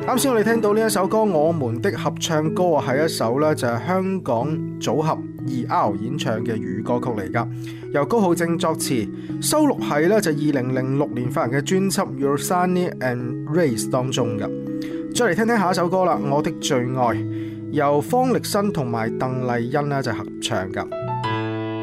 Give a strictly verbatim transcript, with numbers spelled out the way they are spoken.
啱先我哋聽到呢一首歌《我們的合唱歌》啊，係一首呢就係香港組合二 R 演唱嘅粵語歌曲嚟噶，由高浩正作詞，收錄喺呢就二零零六年發行嘅專輯《Your Sunny and Rays》當中噶。再嚟聽聽下一首歌啦，《我的最愛》，由方力申同埋鄧麗欣呢就合唱噶。